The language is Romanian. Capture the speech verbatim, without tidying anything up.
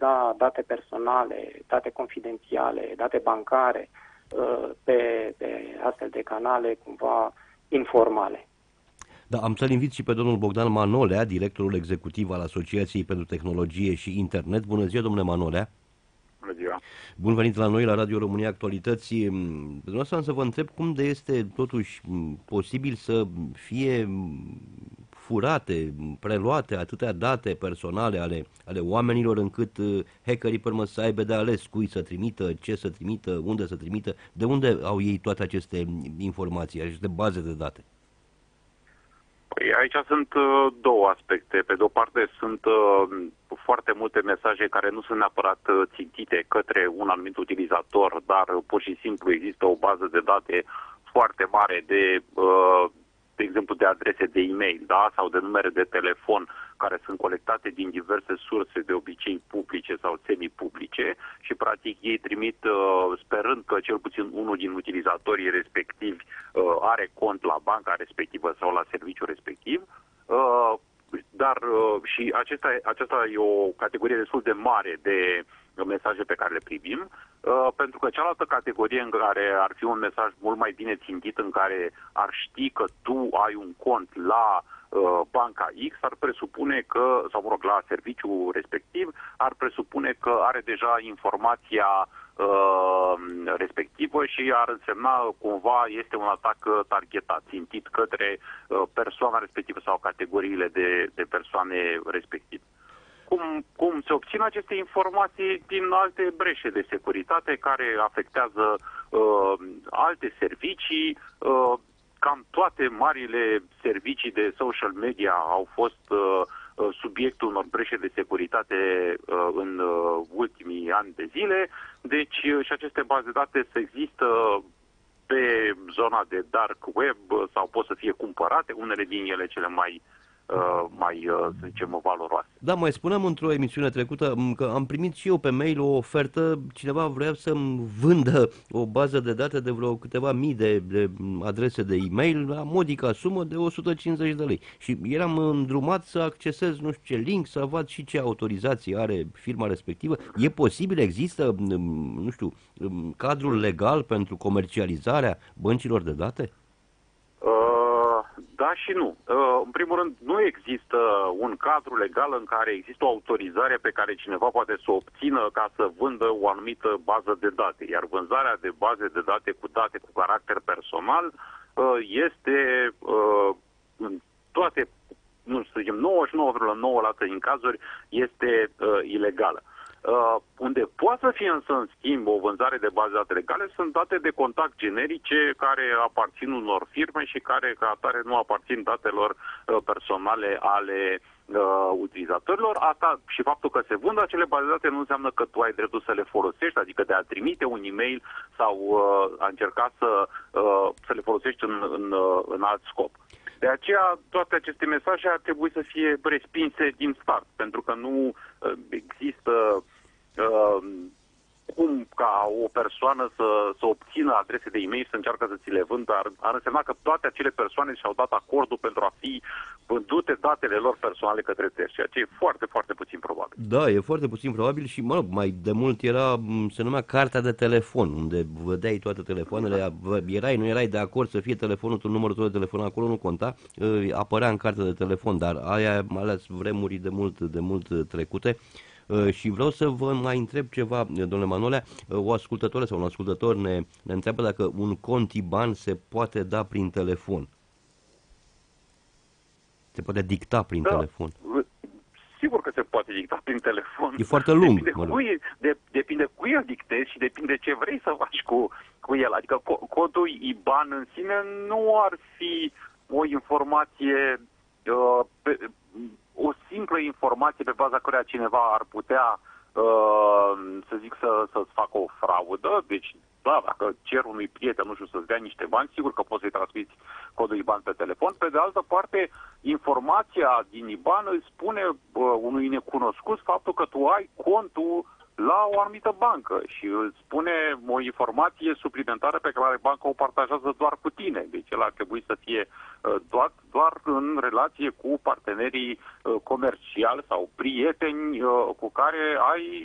utiliza date personale, date confidențiale, date bancare pe, pe astfel de canale cumva informale. Da, am să-l invit și pe domnul Bogdan Manolea, directorul executiv al Asociației pentru Tehnologie și Internet. Bună ziua, domnule Manolea! Bună ziua! Bun venit la noi, la Radio România Actualități. Dumneavoastră să vă întreb cum de este totuși posibil să fie furate, preluate atâtea date personale ale, ale oamenilor, încât hackerii pe urmă să aibă de ales cui să trimită, ce să trimită, unde să trimită. De unde au ei toate aceste informații, aceste baze de date? Păi aici sunt uh, două aspecte. Pe de-o parte sunt uh, foarte multe mesaje care nu sunt neapărat uh, țintite către un anumit utilizator, dar uh, pur și simplu există o bază de date foarte mare de, uh, de exemplu, de adrese de e-mail, da? Sau de numere de telefon care sunt colectate din diverse surse, de obicei publice sau semi-publice, și practic ei trimit uh, sperând că cel puțin unul din utilizatorii respectivi uh, are cont la banca respectivă sau la serviciul respectiv. Uh, dar uh, și acesta, aceasta e o categorie destul de mare de mesaje pe care le primim, uh, pentru că cealaltă categorie în care ar fi un mesaj mult mai bine țintit, în care ar ști că tu ai un cont la uh, banca X, ar presupune că, sau mă rog, la serviciul respectiv, ar presupune că are deja informația uh, respectivă și ar însemna cumva este un atac targetat, țintit către uh, persoana respectivă sau categoriile de, de persoane respective. Cum, cum se obțin aceste informații? Din alte breșe de securitate care afectează uh, alte servicii. Uh, cam toate marile servicii de social media au fost uh, subiectul unor breșe de securitate uh, în uh, ultimii ani de zile. Deci uh, și aceste baze de date să există pe zona de dark web uh, sau pot să fie cumpărate, unele din ele cele mai Uh, mai, uh, să zicem, valoroase. Da, mai spuneam într-o emisiune trecută că am primit și eu pe mail o ofertă, cineva vrea să-mi vândă o bază de date de vreo câteva mii de, de adrese de e-mail la modica sumă de o sută cincizeci de lei. Și eram îndrumat să accesez nu știu ce link, să văd și ce autorizație are firma respectivă. E posibil, există, nu știu, cadrul legal pentru comercializarea băncilor de date? Da și nu. În primul rând, nu există un cadru legal în care există o autorizare pe care cineva poate să o obțină ca să vândă o anumită bază de date. Iar vânzarea de baze de date cu date cu caracter personal este în toate, nu să zicem, nouăzeci și nouă virgulă nouă la sută din cazuri este ilegală. Uh, unde poate să fie însă, în schimb, o vânzare de baze de date legale sunt date de contact generice care aparțin unor firme și care, ca atare, nu aparțin datelor uh, personale ale uh, utilizatorilor. Asta și faptul că se vând acele baze de date nu înseamnă că tu ai dreptul să le folosești, adică de a trimite un e-mail sau uh, a încerca să, uh, să le folosești în, în, uh, în alt scop. De aceea, toate aceste mesaje ar trebui să fie respinse din start, pentru că nu uh, există uh, cum ca o persoană să, să obțină adrese de e-mail, să încearcă să ți le vândă. Ar, ar însemna că toate acele persoane și-au dat acordul pentru a fi vândute datele lor personale către terți, ceea ce e foarte, foarte puțin probabil. Da, e foarte puțin probabil și, mă rog, mai de mult era, se numea cartea de telefon, unde vedeai toate telefoanele, erai, nu erai de acord să fie telefonul tău, numărul tău de telefon, acolo nu conta, apărea în cartea de telefon, dar aia, mai ales vremuri de mult, de mult trecute. Și vreau să vă mai întreb ceva, domnule Manolea. O ascultătoare sau un ascultător ne, ne întreabă dacă un cont I B A N se poate da prin telefon. Se poate dicta prin da, telefon. Sigur că se poate dicta prin telefon. E foarte lung. Depinde cui, de, depinde cui îl dictezi și depinde ce vrei să faci cu, cu el. Adică codul I B A N în sine nu ar fi o informație uh, pe, o simplă informație pe baza căreia cineva ar putea, uh, să zic, să, să-ți facă o fraudă. Deci, da, dacă cer unui prieten, nu știu, să-ți dea niște bani, sigur că poți să-i transmiți codul I B A N pe telefon. Pe de altă parte, informația din I B A N îți spune uh, unui necunoscut faptul că tu ai contul la o anumită bancă și îți spune o informație suplimentară pe care banca o partajează doar cu tine. Deci el ar trebui să fie uh, doar, doar în relație cu partenerii uh, comerciali sau prieteni uh, cu care ai